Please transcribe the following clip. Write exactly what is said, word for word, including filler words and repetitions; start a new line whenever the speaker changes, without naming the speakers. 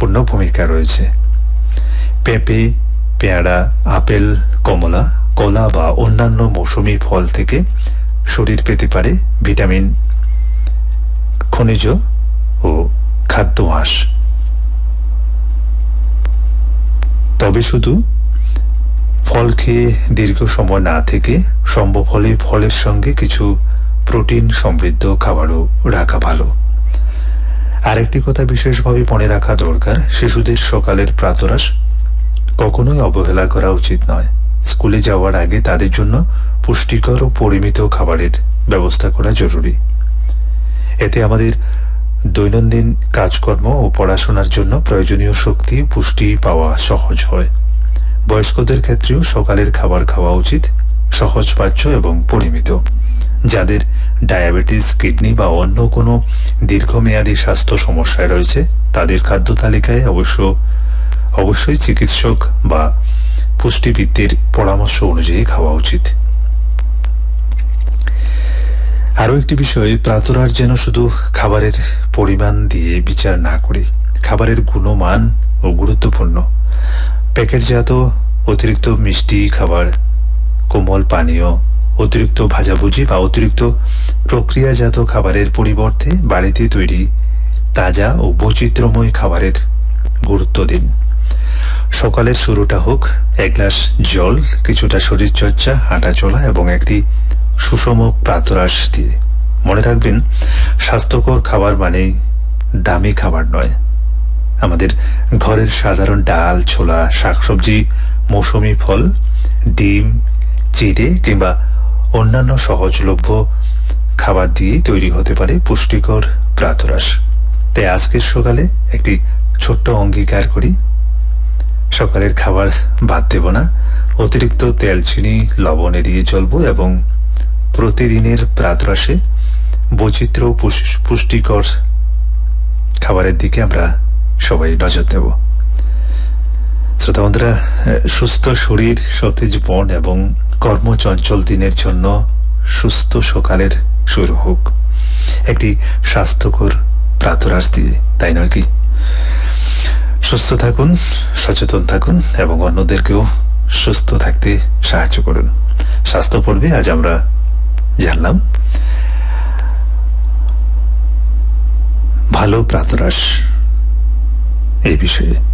গুরুত্বপূর্ণ ভূমিকা রয়েছে। পেঁপে, পেয়ারা, আপেল, কমলা, কলা বা অন্যান্য মৌসুমী ফল থেকে শরীর পেতে পারে ভিটামিন, খনিজ ও খাদ্য আঁশ। তবে শুধু ফল খেয়ে দীর্ঘ সময় না থেকে সম্ভব হলে ফলের সঙ্গে কিছু প্রোটিন সমৃদ্ধ খাবারও রাখা ভালো। আরেকটি কথা বিশেষভাবে মনে রাখা দরকার, শিশুদের সকালের প্রাতরাশ কখনোই অবহেলা করা উচিত নয়। স্কুলে যাওয়ার আগে তাদের জন্য পুষ্টিকর ও পরিমিত খাবারের ব্যবস্থা করা জরুরি। এতে আমাদের দৈনন্দিন কাজকর্ম ও পড়াশোনার জন্য প্রয়োজনীয় শক্তি, পুষ্টি পাওয়া সহজ হয়। বয়স্কদের ক্ষেত্রেও সকালের খাবার খাওয়া উচিত, সহজপাচ্য এবং পরিমিত। যাদের ডায়াবেটিস, কিডনি বা অন্য কোনো দীর্ঘমেয়াদী স্বাস্থ্য সমস্যায় রয়েছে তাদের খাদ্য তালিকায় অবশ্য অবশ্যই চিকিৎসক বা পুষ্টিবিদদের পরামর্শ অনুযায়ী খাওয়া উচিত। আরও একটি বিষয়, প্রাতরাশ যেন শুধু খাবারের পরিমাণ দিয়ে বিচার না করি, খাবারের গুণমান ও গুরুত্বপূর্ণ। প্যাকেটজাত অতিরিক্ত মিষ্টি খাবার, কোমল পানীয়, অতিরিক্ত ভাজাভুজি বা অতিরিক্ত প্রক্রিয়াজাত খাবারের পরিবর্তে বাড়িতে তৈরি তাজা ও বৈচিত্র্যময় খাবারের গুরুত্ব দিন। সকালের শুরুটা হোক এক গ্লাস জল, কিছুটা শরীরচর্চা, হাঁটা চলা এবং একটি সুষম প্রাতরাশ দিয়ে। মনে রাখবেন, স্বাস্থ্যকর খাবার মানেই দামি খাবার নয়। আমাদের ঘরের সাধারণ ডাল, ছোলা, শাকসবজি, মৌসুমী ফল, ডিম, চিড়ে কিংবা অন্যান্য সহজলভ্য খাবার দিয়ে তৈরি হতে পারে পুষ্টিকর প্রাতরাশ। তাই আজকের সকালে একটি ছোট্ট অঙ্গীকার করি, সকালের খাবার বাদ দেব না, অতিরিক্ত তেল, চিনি, লবণ এড়িয়ে চলবো এবং প্রতিদিনের প্রাতরাশে বৈচিত্র্য পুষ্টিকর খাবারের দিকে আমরা সবাই নজর দেব। শ্রোতা বন্ধুরা, সুস্থ শরীর, সতেজ মন এবং কর্মচঞ্চল দিনের জন্য সুস্থ সকালের শুরু হোক একটি স্বাস্থ্যকর প্রাতরাশ দিয়ে, তাই নয় কি? সুস্থ থাকুন, সচেতন থাকুন এবং অন্যদেরকেও সুস্থ থাকতে সাহায্য করুন। স্বাস্থ্য পর্বে আজ আমরা জানলাম ভালো প্রাতরাশ এই বিষয়ে।